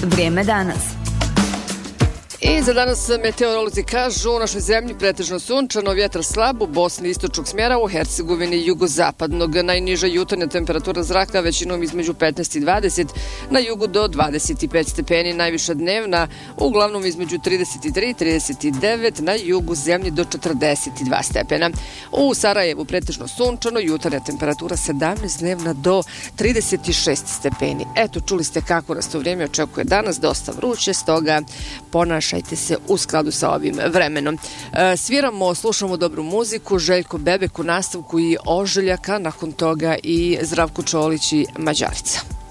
Vrijeme danas. I za danas meteorolozi kažu u našoj zemlji pretežno sunčano, vjetar slab u Bosni istočnog smjera, u Hercegovini jugozapadnog. Najniža jutarnja temperatura zraka većinom između 15 i 20, na jugu do 25 stepeni, najviša dnevna uglavnom između 33 i 39, na jugu zemlje do 42 stepena. U Sarajevu pretežno sunčano, jutarnja temperatura 17, dnevna do 36 stepeni. Eto, čuli ste kako nas to vrijeme očekuje danas, dosta vruće, stoga ponašajte se u skladu sa ovim vremenom. Sviramo, slušamo dobru muziku, Željko Bebek u nastavku i Oželjaka, nakon toga i Zdravko Čolić i Mađarica.